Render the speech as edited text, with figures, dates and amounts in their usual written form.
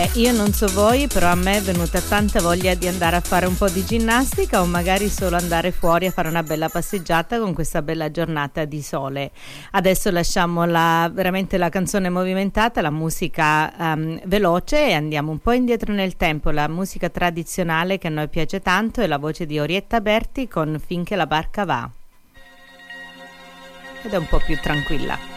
Io non so voi, però a me è venuta tanta voglia di andare a fare un po' di ginnastica o magari solo andare fuori a fare una bella passeggiata con questa bella giornata di sole. Adesso lasciamo veramente la canzone movimentata, la musica veloce, e andiamo un po' indietro nel tempo. La musica tradizionale che a noi piace tanto è la voce di Orietta Berti con Finché la barca va. Ed è un po' più tranquilla.